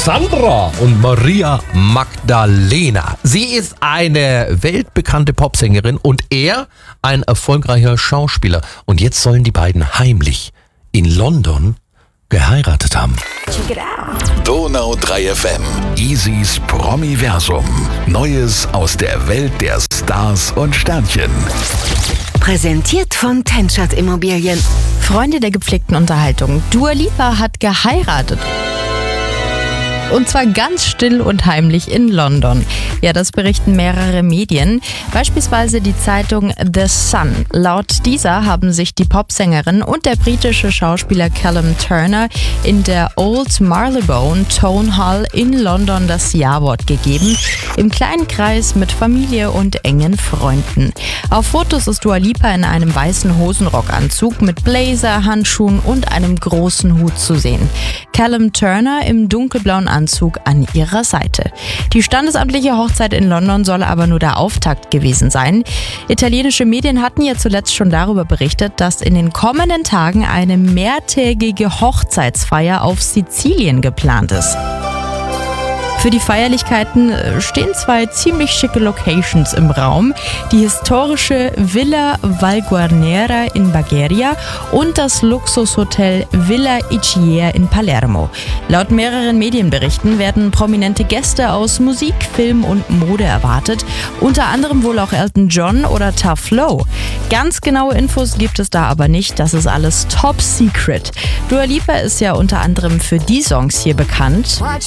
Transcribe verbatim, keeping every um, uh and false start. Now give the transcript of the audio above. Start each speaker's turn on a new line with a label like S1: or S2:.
S1: Alexandra und Maria Magdalena. Sie ist eine weltbekannte Popsängerin und er ein erfolgreicher Schauspieler. Und jetzt sollen die beiden heimlich in London geheiratet haben.
S2: Donau drei F M. Easys Promiversum. Neues aus der Welt der Stars und Sternchen.
S3: Präsentiert von Tenschert Immobilien.
S4: Freunde der gepflegten Unterhaltung. Dua Lipa hat geheiratet. Und zwar ganz still und heimlich in London. Ja, das berichten mehrere Medien, beispielsweise die Zeitung The Sun. Laut dieser haben sich die Popsängerin und der britische Schauspieler Callum Turner in der Old Marylebone Town Hall in London das Ja-Wort gegeben, im kleinen Kreis mit Familie und engen Freunden. Auf Fotos ist Dua Lipa in einem weißen Hosenrockanzug mit Blazer, Handschuhen und einem großen Hut zu sehen. Callum Turner im dunkelblauen Anzug an ihrer Seite. Die standesamtliche Hochzeit in London soll aber nur der Auftakt gewesen sein. Italienische Medien hatten ja zuletzt schon darüber berichtet, dass in den kommenden Tagen eine mehrtägige Hochzeitsfeier auf Sizilien geplant ist. Für die Feierlichkeiten stehen zwei ziemlich schicke Locations im Raum. Die historische Villa Valguarnera in Bagheria und das Luxushotel Villa Ichiea in Palermo. Laut mehreren Medienberichten werden prominente Gäste aus Musik, Film und Mode erwartet. Unter anderem wohl auch Elton John oder Tough Low. Ganz genaue Infos gibt es da aber nicht. Das ist alles top secret. Dua Lipa ist ja unter anderem für die Songs hier bekannt.